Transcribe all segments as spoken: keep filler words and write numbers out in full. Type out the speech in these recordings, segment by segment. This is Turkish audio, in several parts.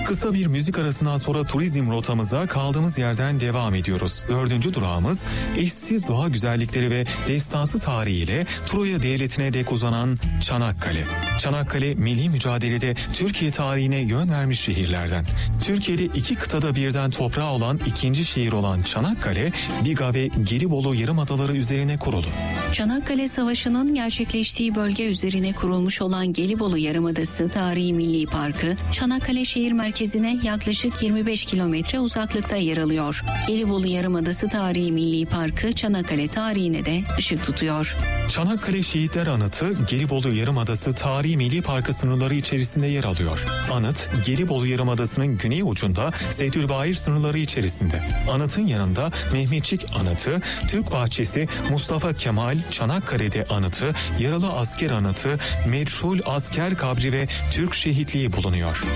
Kısa bir müzik arasından sonra turizm rotamıza kaldığımız yerden devam ediyoruz. Dördüncü durağımız eşsiz doğa güzellikleri ve destansı tarihiyle Troya Devleti'ne dek uzanan Çanakkale. Çanakkale milli mücadelede Türkiye tarihine yön vermiş şehirlerden. Türkiye'de iki kıtada birden toprağı olan ikinci şehir olan Çanakkale, Biga ve Gelibolu yarımadaları üzerine kurulu. Çanakkale Savaşı'nın gerçekleştiği bölge üzerine kurulmuş olan Gelibolu Yarımadası Tarihi Milli Parkı, Çanakkale şehir merkezine yaklaşık yirmi beş kilometre uzaklıkta yer alıyor. Gelibolu Yarımadası Tarihi Milli Parkı, Çanakkale tarihine de ışık tutuyor. Çanakkale Şehitler Anıtı, Gelibolu Yarımadası Tarihi Milli Parkı sınırları içerisinde yer alıyor. Anıt, Gelibolu Yarımadası'nın güney ucunda Seydülbahir sınırları içerisinde. Anıtın yanında Mehmetçik Anıtı, Türk Bahçesi, Mustafa Kemal Çanakkale'de Anıtı, Yaralı Asker Anıtı, Meçhul Asker Kabri ve Türk Şehitliği bulunuyor.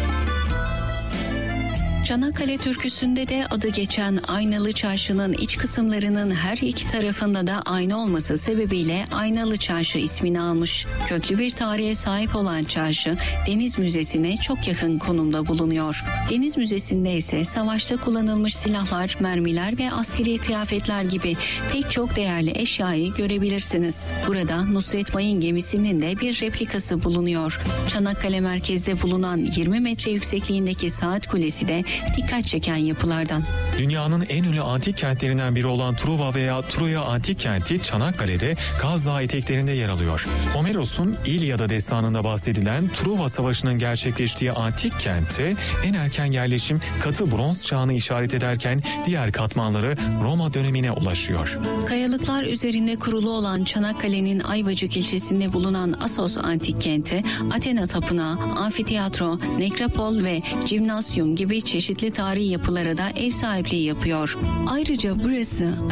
Çanakkale türküsünde de adı geçen Aynalı Çarşı'nın iç kısımlarının her iki tarafında da ayna olması sebebiyle Aynalı Çarşı ismini almış. Köklü bir tarihe sahip olan çarşı, Deniz Müzesi'ne çok yakın konumda bulunuyor. Deniz Müzesi'nde ise savaşta kullanılmış silahlar, mermiler ve askeri kıyafetler gibi pek çok değerli eşyayı görebilirsiniz. Burada Nusret Mayın gemisinin de bir replikası bulunuyor. Çanakkale merkezde bulunan yirmi metre yüksekliğindeki saat kulesi de dikkat çeken yapılardan. Dünyanın en ünlü antik kentlerinden biri olan Truva veya Troya Antik Kenti Çanakkale'de Kaz Dağı eteklerinde yer alıyor. Homeros'un İlyada destanında bahsedilen Truva Savaşı'nın gerçekleştiği antik kentte en erken yerleşim katı bronz çağını işaret ederken diğer katmanları Roma dönemine ulaşıyor. Kayalıklar üzerinde kurulu olan Çanakkale'nin Ayvacık ilçesinde bulunan Assos Antik Kenti, Athena Tapınağı, amfiteyatro, nekropol ve jimnasyum gibi çeşitli tarihi yapılara da ev sahipliği yapıyor. Ayrıca burası